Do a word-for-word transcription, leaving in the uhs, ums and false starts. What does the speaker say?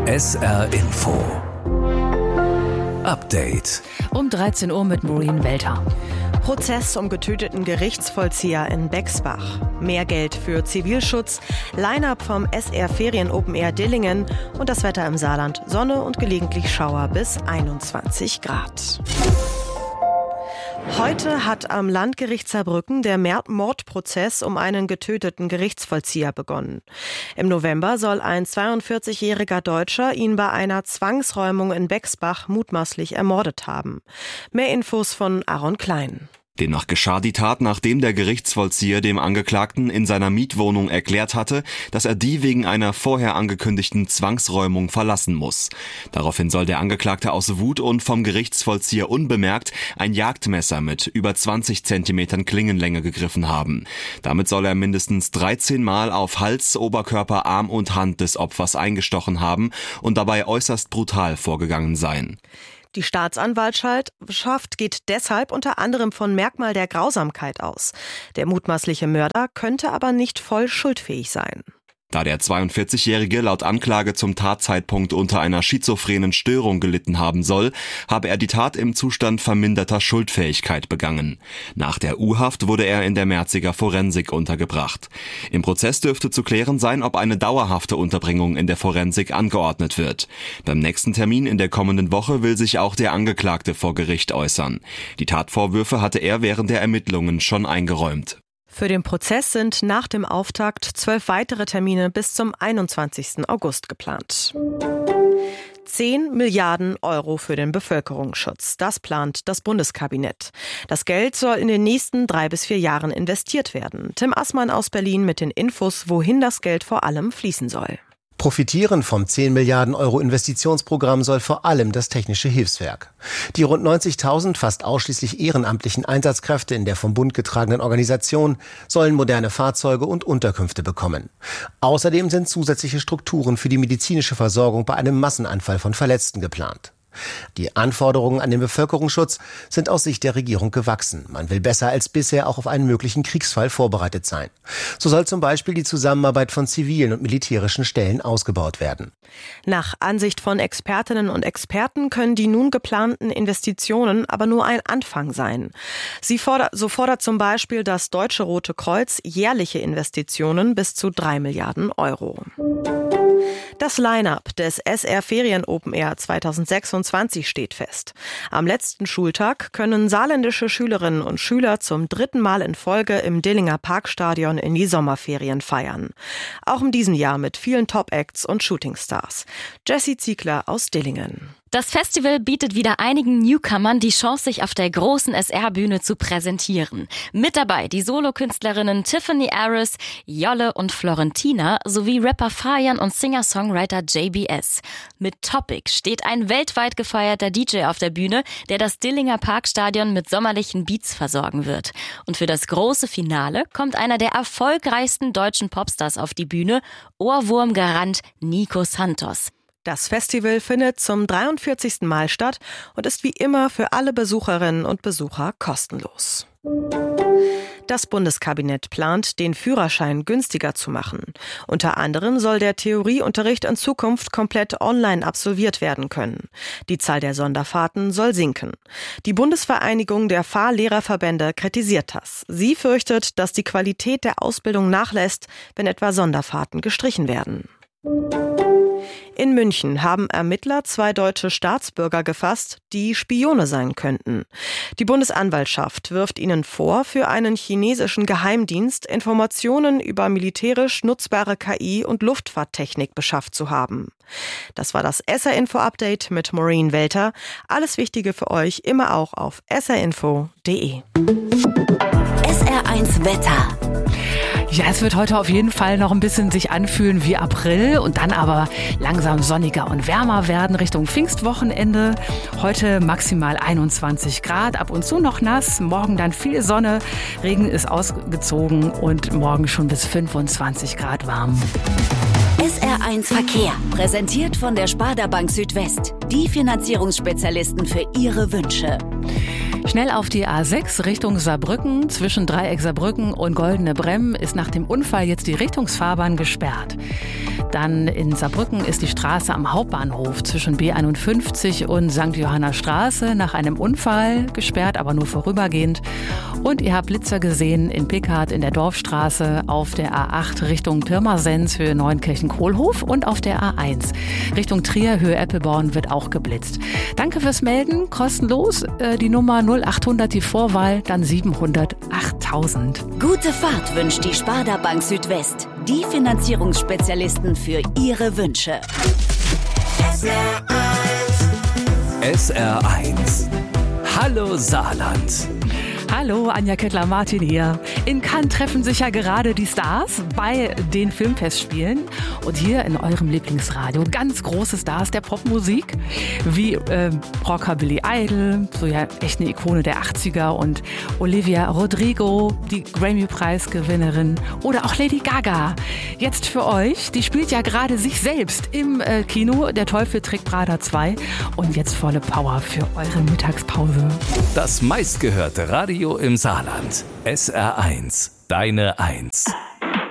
S R Info Update Um dreizehn Uhr mit Maureen Welter. Prozess um getöteten Gerichtsvollzieher in Bexbach. Mehr Geld für Zivilschutz, Line-up vom S R Ferien Open Air Dillingen und das Wetter im Saarland. Sonne und gelegentlich Schauer bis einundzwanzig Grad. Heute hat am Landgericht Saarbrücken der Mordprozess um einen getöteten Gerichtsvollzieher begonnen. Im November soll ein zweiundvierzigjähriger Deutscher ihn bei einer Zwangsräumung in Bexbach mutmaßlich ermordet haben. Mehr Infos von Aaron Klein. Demnach geschah die Tat, nachdem der Gerichtsvollzieher dem Angeklagten in seiner Mietwohnung erklärt hatte, dass er die wegen einer vorher angekündigten Zwangsräumung verlassen muss. Daraufhin soll der Angeklagte aus Wut und vom Gerichtsvollzieher unbemerkt ein Jagdmesser mit über zwanzig Zentimetern Klingenlänge gegriffen haben. Damit soll er mindestens dreizehn Mal auf Hals, Oberkörper, Arm und Hand des Opfers eingestochen haben und dabei äußerst brutal vorgegangen sein. Die Staatsanwaltschaft geht deshalb unter anderem von Merkmal der Grausamkeit aus. Der mutmaßliche Mörder könnte aber nicht voll schuldfähig sein. Da der zweiundvierzigjährige laut Anklage zum Tatzeitpunkt unter einer schizophrenen Störung gelitten haben soll, habe er die Tat im Zustand verminderter Schuldfähigkeit begangen. Nach der U-Haft wurde er in der Merziger Forensik untergebracht. Im Prozess dürfte zu klären sein, ob eine dauerhafte Unterbringung in der Forensik angeordnet wird. Beim nächsten Termin in der kommenden Woche will sich auch der Angeklagte vor Gericht äußern. Die Tatvorwürfe hatte er während der Ermittlungen schon eingeräumt. Für den Prozess sind nach dem Auftakt zwölf weitere Termine bis zum einundzwanzigsten August geplant. zehn Milliarden Euro für den Bevölkerungsschutz. Das plant das Bundeskabinett. Das Geld soll in den nächsten drei bis vier Jahren investiert werden. Tim Assmann aus Berlin mit den Infos, wohin das Geld vor allem fließen soll. Profitieren vom zehn Milliarden Euro Investitionsprogramm soll vor allem das Technische Hilfswerk. Die rund neunzigtausend fast ausschließlich ehrenamtlichen Einsatzkräfte in der vom Bund getragenen Organisation sollen moderne Fahrzeuge und Unterkünfte bekommen. Außerdem sind zusätzliche Strukturen für die medizinische Versorgung bei einem Massenanfall von Verletzten geplant. Die Anforderungen an den Bevölkerungsschutz sind aus Sicht der Regierung gewachsen. Man will besser als bisher auch auf einen möglichen Kriegsfall vorbereitet sein. So soll zum Beispiel die Zusammenarbeit von zivilen und militärischen Stellen ausgebaut werden. Nach Ansicht von Expertinnen und Experten können die nun geplanten Investitionen aber nur ein Anfang sein. Sie fordert, so fordert zum Beispiel das Deutsche Rote Kreuz jährliche Investitionen bis zu drei Milliarden Euro. Das Line-up des S R Ferien Open Air zweitausendsechsundzwanzig steht fest. Am letzten Schultag können saarländische Schülerinnen und Schüler zum dritten Mal in Folge im Dillinger Parkstadion in die Sommerferien feiern. Auch in diesem Jahr mit vielen Top-Acts und Shootingstars. Jessie Ziegler aus Dillingen. Das Festival bietet wieder einigen Newcomern die Chance, sich auf der großen S R-Bühne zu präsentieren. Mit dabei die Solokünstlerinnen Tiffany Aris, Jolle und Florentina sowie Rapper Fajan und Singer-Songwriter J B S. Mit Topic steht ein weltweit gefeierter D J auf der Bühne, der das Dillinger Parkstadion mit sommerlichen Beats versorgen wird. Und für das große Finale kommt einer der erfolgreichsten deutschen Popstars auf die Bühne, Ohrwurmgarant Nico Santos. Das Festival findet zum dreiundvierzigsten Mal statt und ist wie immer für alle Besucherinnen und Besucher kostenlos. Das Bundeskabinett plant, den Führerschein günstiger zu machen. Unter anderem soll der Theorieunterricht in Zukunft komplett online absolviert werden können. Die Zahl der Sonderfahrten soll sinken. Die Bundesvereinigung der Fahrlehrerverbände kritisiert das. Sie fürchtet, dass die Qualität der Ausbildung nachlässt, wenn etwa Sonderfahrten gestrichen werden. In München haben Ermittler zwei deutsche Staatsbürger gefasst, die Spione sein könnten. Die Bundesanwaltschaft wirft ihnen vor, für einen chinesischen Geheimdienst Informationen über militärisch nutzbare K I und Luftfahrttechnik beschafft zu haben. Das war das S R Info Update mit Maureen Welter. Alles Wichtige für euch immer auch auf s r info punkt d e. S R eins Wetter. Ja, es wird heute auf jeden Fall noch ein bisschen sich anfühlen wie April und dann aber langsam sonniger und wärmer werden Richtung Pfingstwochenende. Heute maximal einundzwanzig Grad, ab und zu noch nass, morgen dann viel Sonne, Regen ist ausgezogen und morgen schon bis fünfundzwanzig Grad warm. S R eins Verkehr, präsentiert von der Sparda Bank Südwest, die Finanzierungsspezialisten für Ihre Wünsche. Schnell auf die A sechs Richtung Saarbrücken. Zwischen Dreieck Saarbrücken und Goldene Bremm ist nach dem Unfall jetzt die Richtungsfahrbahn gesperrt. Dann in Saarbrücken ist die Straße am Hauptbahnhof zwischen B einundfünfzig und Sankt Johanna Straße nach einem Unfall gesperrt, aber nur vorübergehend. Und ihr habt Blitzer gesehen in Pickhardt in der Dorfstraße, auf der A acht Richtung Pirmasens Höhe Neunkirchen-Kohlhof und auf der A eins Richtung Trier Höhe Eppelborn wird auch geblitzt. Danke fürs Melden, kostenlos. Äh, die Nummer null achthundert, die Vorwahl, dann siebenhundert achttausend. Gute Fahrt wünscht die Sparda Bank Südwest. Die Finanzierungsspezialisten für Ihre Wünsche. S R eins. S R eins. Hallo Saarland. Hallo, Anja Kettler-Martin hier. In Cannes treffen sich ja gerade die Stars bei den Filmfestspielen. Und hier in eurem Lieblingsradio ganz große Stars der Popmusik, wie äh, Rocker Billy Idol, so ja echt eine Ikone der achtziger, und Olivia Rodrigo, die Grammy-Preisgewinnerin, oder auch Lady Gaga. Jetzt für euch, die spielt ja gerade sich selbst im äh, Kino, Der Teufel trägt Prada zwei. Und jetzt volle Power für eure Mittagspause. Das meistgehörte Radio im Saarland. S R eins. Deine Eins.